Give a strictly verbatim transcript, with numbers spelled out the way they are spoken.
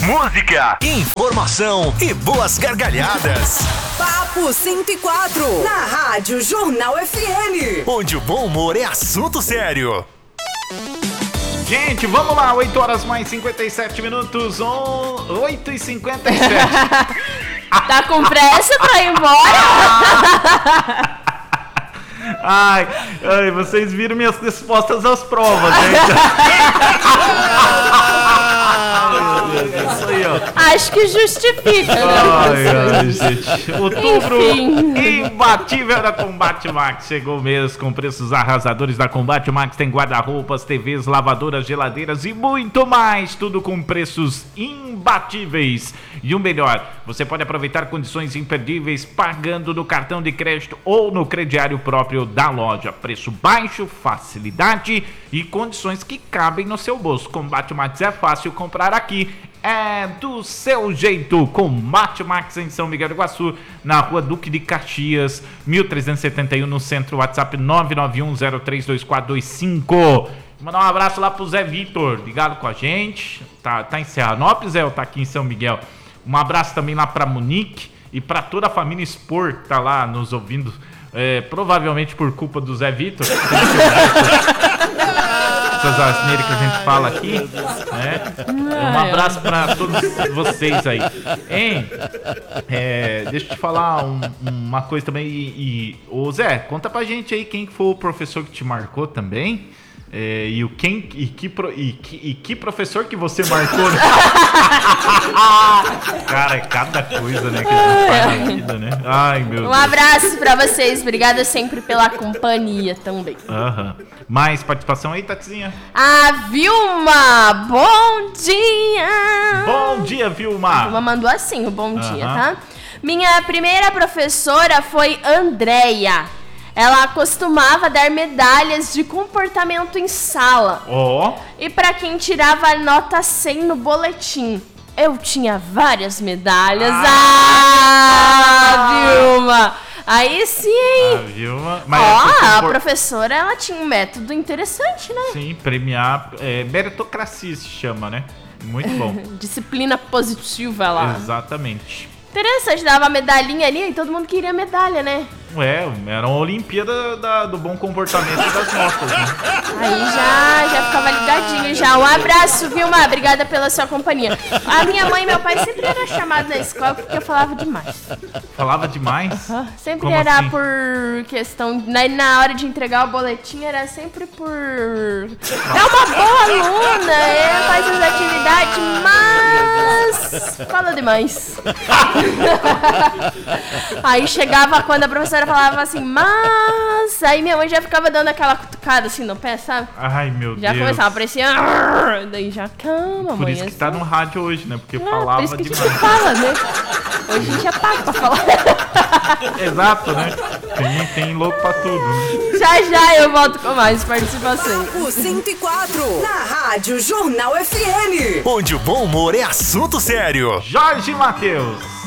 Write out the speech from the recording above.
música, informação e boas gargalhadas. Papo cento e quatro, na Rádio Jornal F M. Onde o bom humor é assunto sério. Gente, vamos lá, oito horas mais cinquenta e sete minutos, oito e cinquenta e sete. Tá com pressa pra ir embora? Ai, ai, vocês viram minhas respostas às provas, gente. Isso aí, ó. Acho que justifica, né? Ai, ai, gente. Outubro Enfim. imbatível da Combate Max. Chegou mesmo com preços arrasadores da Combate Max. Tem guarda-roupas, T Vs, lavadoras, geladeiras e muito mais. Tudo com preços imbatíveis. E o melhor, você pode aproveitar condições imperdíveis pagando no cartão de crédito ou no crediário próprio da loja. Preço baixo, facilidade e condições que cabem no seu bolso. Combate Max é fácil comprar aqui. É do seu jeito. Combate Max em São Miguel do Iguaçu, na rua Duque de Caxias, mil trezentos e setenta e um, no centro. WhatsApp nove nove um zero três dois quatro dois cinco. Mandar um abraço lá pro Zé Vitor, ligado com a gente. Tá, tá em Serranópolis, Zé, ou tá aqui em São Miguel? Um abraço também lá pra Monique e pra toda a família Spor que tá lá nos ouvindo, é, provavelmente por culpa do Zé Vitor. Essas asneiras que a gente fala aqui, né? Um abraço pra todos vocês aí. Hein? É, deixa eu te falar um, uma coisa também. E, e, ô Zé, conta pra gente aí quem foi o professor que te marcou também. É, e, o quem, e, que pro, e, que, e que professor que você marcou, né? Cara, é cada coisa, né, que a gente faz na vida, né? Ai, meu Um Deus. abraço pra vocês, obrigada sempre pela companhia também. Aham. Mais participação aí, Tatizinha? A Vilma, bom dia! Bom dia, A Vilma! Vilma mandou assim, o bom dia, Aham. tá? Minha primeira professora foi Andréia. Ela costumava dar medalhas de comportamento em sala. Ó. E pra quem tirava nota cem no boletim. Eu tinha várias medalhas. Ah, Vilma! Aí sim, hein? A Vilma. Ó, é a por- professora, ela tinha um método interessante, né? Sim, premiar. É, meritocracia se chama, né? Muito bom. Disciplina positiva lá. Exatamente. Interessante, dava a medalhinha ali e todo mundo queria medalha, né? É, era uma Olimpíada da- do bom comportamento e das notas, né? Aí já, já ficava ligadinho já. Um abraço, Vilma. Obrigada pela sua companhia. A minha mãe e meu pai sempre eram chamados na escola porque eu falava demais. Falava demais. Sempre Como era assim? por questão... Na, na hora de entregar o boletim era sempre por... É uma boa aluna, é, faz as atividades, mas... Fala demais. Aí chegava quando a professora falava assim, mas... Aí minha mãe já ficava dando aquela cutucada assim no pé, sabe? Ai, meu Já Deus. começava, parecia... "Arr", daí já, calma, Por mãe. isso que assim. tá no rádio hoje, né? Porque Ah, falava por isso que a demais. gente fala, né? Hoje a gente é pago pra falar. Exato, né? Tem, tem louco pra tudo, né? Já já eu volto com mais participação. Papo cento e quatro, na Rádio Jornal F M. Onde o bom humor é assunto sério. Jorge Matheus.